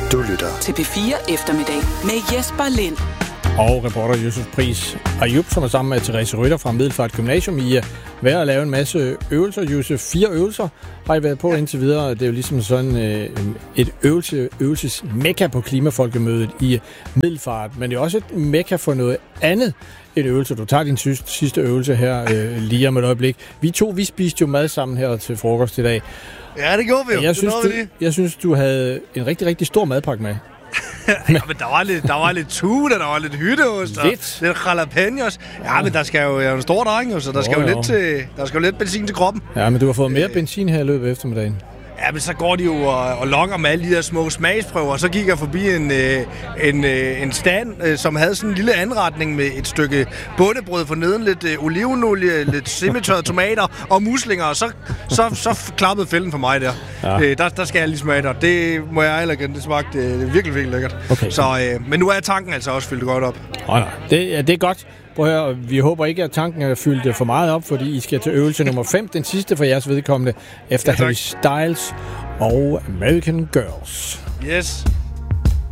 Du lytter til P4 Eftermiddag med Jesper Lind. Og reporter Josef Pris Ayub, som er sammen med Therese Rytter fra Middelfart Gymnasium. I er ved at lave en masse øvelser. Josef, 4 øvelser har I været på indtil videre. Det er jo ligesom sådan et øvelses-mekka på klimafolkemødet i Middelfart. Men det er også et mekka for noget andet end øvelse. Du tager din sidste øvelse her lige om et øjeblik. Vi spiste jo mad sammen her til frokost i dag. Ja, det gjorde vi jo. Jeg synes, du havde en rigtig, rigtig stor madpakke med. Ja, men der var lidt tuna, der var lidt hytteost og lidt jalapenos. Ja, men der skal jo en stor dreng, så der skal jo lidt benzin til kroppen. Ja, men du har fået mere benzin her i løbet af eftermiddagen. Ja, men så går de jo og lokker med alle de der små smagsprøver. Så gik jeg forbi en stand, som havde sådan en lille anretning med et stykke bundebrød for neden, lidt olivenolie, lidt semitørrede tomater og muslinger, og så klappede fælden for mig der. Ja. Der skal jeg lige smage det. Det må jeg ærlig igen. Det smagte virkelig, virkelig lækkert. Okay. Så, men nu er tanken altså også fyldt godt op. Nej. Det er godt. Prøv at høre, vi håber ikke, at tanken er fyldt for meget op, fordi I skal til øvelse nummer 5, den sidste for jeres vedkommende, efter Harry Styles og American Girls. Yes.